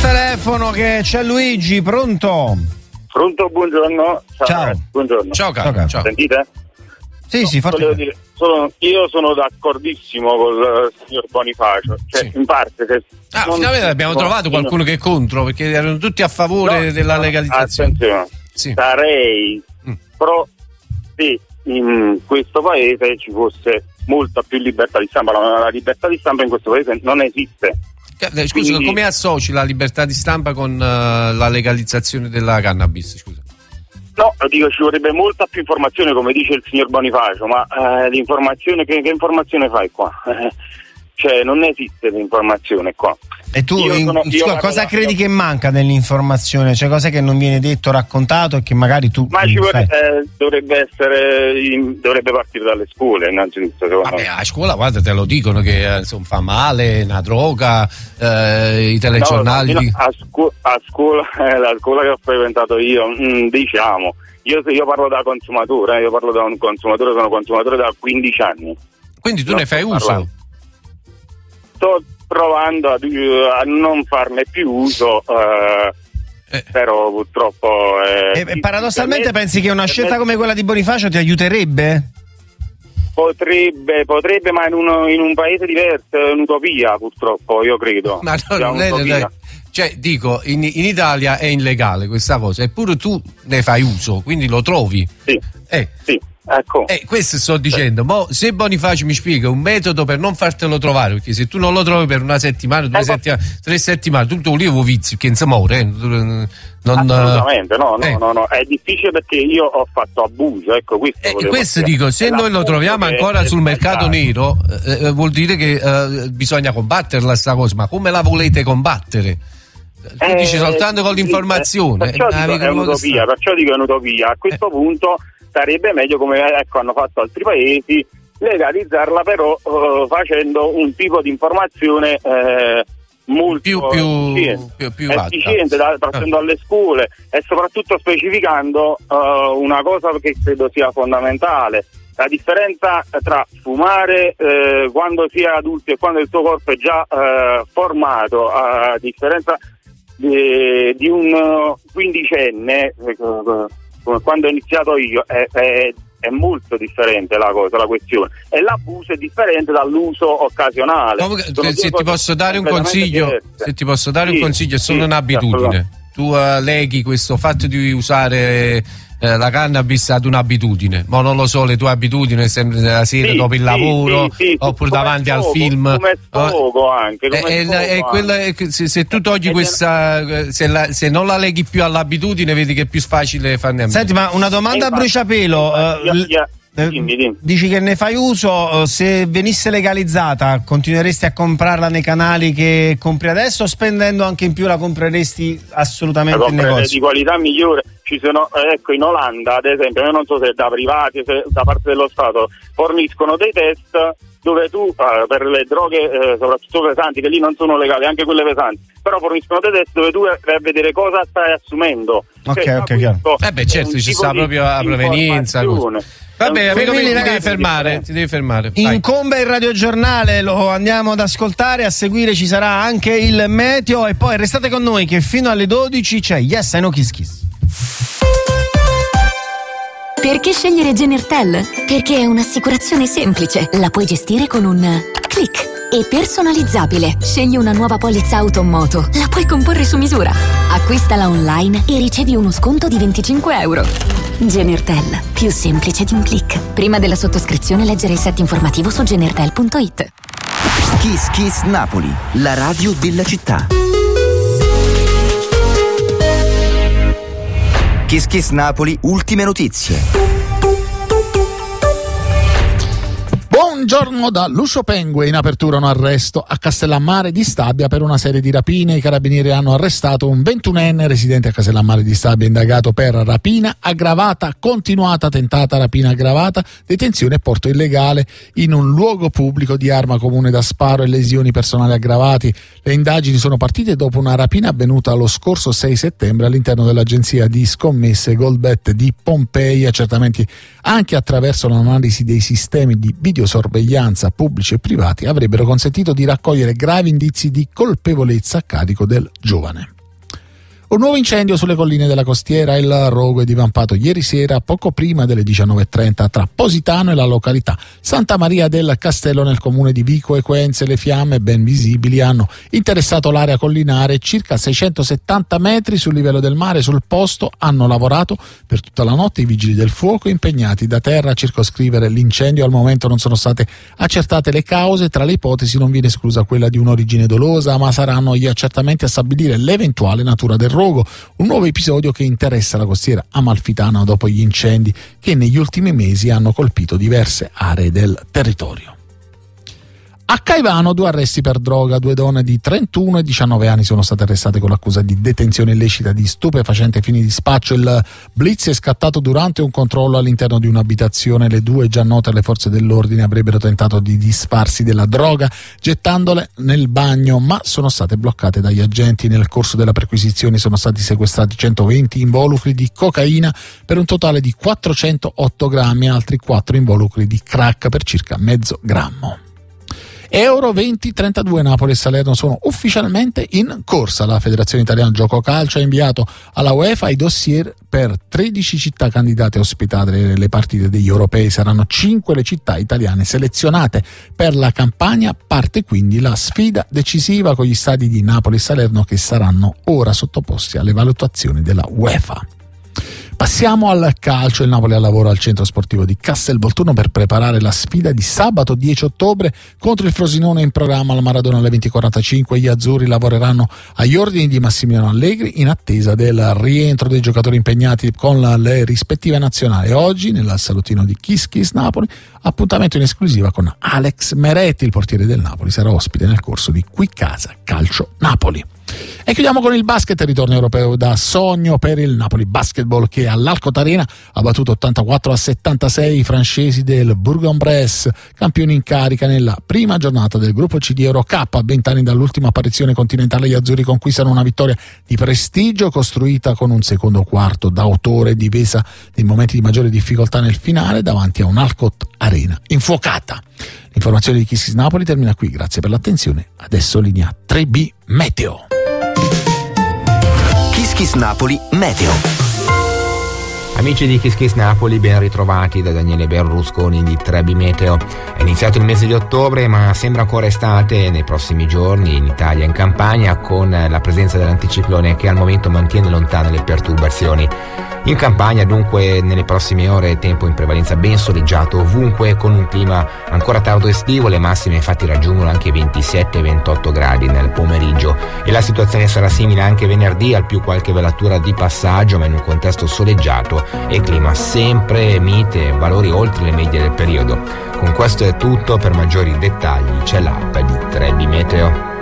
telefono che c'è Luigi, pronto? Pronto, buongiorno. Ciao. Buongiorno. Ciao caro. Ciao. Sentite? Sì, volevo dire, io sono d'accordissimo col signor Bonifacio, cioè Sì. in parte finalmente abbiamo trovato qualcuno che è contro, perché erano tutti a favore della legalizzazione. Attenzione, Sì. sarei pro se in questo paese ci fosse molta più libertà di stampa. La libertà di stampa in questo paese non esiste. Scusa, Quindi- come associ la libertà di stampa con la legalizzazione della cannabis? Scusa. No, dico, ci vorrebbe molta più informazione, come dice il signor Bonifacio, ma l'informazione, che informazione fai qua? Cioè, non esiste l'informazione qua. E tu cosa credi che manca nell'informazione? Cioè, cosa che non viene detto, raccontato e che magari tu Ma non sai? dovrebbe partire dalle scuole, innanzitutto. Vabbè, a scuola, guarda, te lo dicono che insomma, fa male, una droga, i telegiornali. No, a scuola, la scuola che ho frequentato io, diciamo, io parlo da consumatore, io parlo da un consumatore, sono consumatore da 15 anni. Quindi tu ne fai uso? Sto provando a non farne più uso, però purtroppo paradossalmente pensi che una scelta come quella di Bonifacio ti aiuterebbe? potrebbe, ma in un paese diverso è un'utopia, purtroppo, io credo. Ma cioè, dico, in Italia è illegale questa cosa, eppure tu ne fai uso, quindi lo trovi. Sì, sì. Ecco. Questo sto dicendo. Mo, se Bonifacio mi spiega un metodo per non fartelo trovare, perché se tu non lo trovi per una settimana, 2 settimane, 3 settimane, tu lo lievo vizio, che non muore. Assolutamente, no, è difficile perché io ho fatto abuso, ecco, questo dico, se noi lo troviamo ancora sul mercato nero, vuol dire che bisogna combatterla sta cosa, ma come la volete combattere? Tu dici soltanto con l'informazione. Perciò dico è un'utopia. A questo punto sarebbe meglio, come hanno fatto altri paesi, legalizzarla, però facendo un tipo di informazione molto più efficiente, partendo dalle scuole e soprattutto specificando una cosa che credo sia fondamentale: la differenza tra fumare quando si è adulti e quando il tuo corpo è già formato, a differenza di un quindicenne, quando ho iniziato io, è molto differente la questione, e l'abuso è differente dall'uso occasionale. Comunque, se ti posso dare un consiglio, è solo un'abitudine. Tu leghi questo fatto di usare la cannabis ad un'abitudine, ma non lo so, le tue abitudini, sempre la sera dopo il lavoro, oppure davanti al film, come sfogo anche, se tu togli questa, se non la leghi più all'abitudine, vedi che è più facile farne a meno. Senti, ma una domanda a bruciapelo. Dimmi. Dici che ne fai uso, se venisse legalizzata continueresti a comprarla nei canali che compri adesso, o spendendo anche in più la compreresti assolutamente in negozio? Di qualità migliore. Ci sono, ecco, in Olanda ad esempio, io non so se da privati o se da parte dello Stato, forniscono dei test dove tu per le droghe soprattutto pesanti, che lì non sono legali, anche quelle pesanti, però forniscono dei test dove tu vai a vedere cosa stai assumendo. Ok, chiaro. Certo, ci sta proprio la provenienza. Vabbè, amico mio, ti devi fermare. Incombe il radiogiornale, lo andiamo ad ascoltare, a seguire ci sarà anche il meteo, e poi restate con noi che fino alle 12 c'è Yes I Know Kiss Kiss. Perché scegliere Genertel? Perché è un'assicurazione semplice, la puoi gestire con un click. E personalizzabile. Scegli una nuova polizza auto o moto, la puoi comporre su misura. Acquistala online e ricevi uno sconto di €25. Genertel, più semplice di un click. Prima della sottoscrizione leggere il set informativo su genertel.it. Kiss Kiss Napoli, la radio della città. Kiss Kiss Napoli, ultime notizie. Buongiorno da Lucio Pengue. In apertura un arresto a Castellammare di Stabia per una serie di rapine. I carabinieri hanno arrestato un 21enne residente a Castellammare di Stabia, indagato per rapina aggravata, continuata tentata rapina aggravata, detenzione e porto illegale in un luogo pubblico di arma comune da sparo e lesioni personali aggravati. Le indagini sono partite dopo una rapina avvenuta lo scorso 6 settembre all'interno dell'agenzia di scommesse Goldbet di Pompei. Accertamenti anche attraverso l'analisi dei sistemi di videosorveglianza sorveglianza pubblici e privati avrebbero consentito di raccogliere gravi indizi di colpevolezza a carico del giovane. Un nuovo incendio sulle colline della costiera, il rogo è divampato ieri sera poco prima delle 19:30 tra Positano e la località Santa Maria del Castello nel comune di Vico Equense. Le fiamme ben visibili hanno interessato l'area collinare circa 670 metri sul livello del mare. Sul posto hanno lavorato per tutta la notte i vigili del fuoco impegnati da terra a circoscrivere l'incendio. Al momento non sono state accertate le cause, tra le ipotesi non viene esclusa quella di un'origine dolosa, ma saranno gli accertamenti a stabilire l'eventuale natura del rogo. Un nuovo episodio che interessa la costiera amalfitana dopo gli incendi che negli ultimi mesi hanno colpito diverse aree del territorio. A Caivano 2 arresti per droga, 2 donne di 31 e 19 anni sono state arrestate con l'accusa di detenzione illecita di stupefacente fini di spaccio. Il blitz è scattato durante un controllo all'interno di un'abitazione. Le 2, già note alle forze dell'ordine, avrebbero tentato di disfarsi della droga gettandole nel bagno, ma sono state bloccate dagli agenti. Nel corso della perquisizione sono stati sequestrati 120 involucri di cocaina per un totale di 408 grammi e altri 4 involucri di crack per circa mezzo grammo. Euro 2032, Napoli e Salerno sono ufficialmente in corsa. La Federazione Italiana Gioco Calcio ha inviato alla UEFA i dossier per 13 città candidate a ospitare le partite degli europei. Saranno 5 le città italiane selezionate per la campagna. Parte quindi la sfida decisiva con gli stadi di Napoli e Salerno che saranno ora sottoposti alle valutazioni della UEFA. Passiamo al calcio. Il Napoli al lavoro al centro sportivo di Castelvolturno per preparare la sfida di sabato 10 ottobre contro il Frosinone in programma al Maradona alle 20:45. Gli azzurri lavoreranno agli ordini di Massimiliano Allegri in attesa del rientro dei giocatori impegnati con le rispettive nazionali. Oggi nel salutino di Kiss Kiss Napoli appuntamento in esclusiva con Alex Meretti, il portiere del Napoli, sarà ospite nel corso di Qui Casa Calcio Napoli. E chiudiamo con il basket, ritorno europeo da sogno per il Napoli Basketball che all'Alcott Arena ha battuto 84-76 i francesi del Bourg-en-Bresse, campioni in carica nella prima giornata del gruppo C di Eurocup. A 20 anni dall'ultima apparizione continentale, gli azzurri conquistano una vittoria di prestigio costruita con un secondo quarto d'autore, difesa nei momenti di maggiore difficoltà nel finale davanti a un Alcott Arena infuocata. L'informazione di Kiss Kiss Napoli termina qui, grazie per l'attenzione. Adesso linea 3B Meteo. Kiss Kiss Napoli Meteo. Amici di Kiss Kiss Napoli, ben ritrovati da Daniele Berlusconi di 3B Meteo. È iniziato il mese di ottobre, ma sembra ancora estate nei prossimi giorni in Italia e in Campania, con la presenza dell'anticiclone che al momento mantiene lontane le perturbazioni. In Campania dunque nelle prossime ore tempo in prevalenza ben soleggiato ovunque, con un clima ancora tardo estivo. Le massime infatti raggiungono anche 27-28 gradi nel pomeriggio e la situazione sarà simile anche venerdì, al più qualche velatura di passaggio, ma in un contesto soleggiato e clima sempre mite, valori oltre le medie del periodo. Con questo è tutto, per maggiori dettagli c'è l'app di 3B Meteo.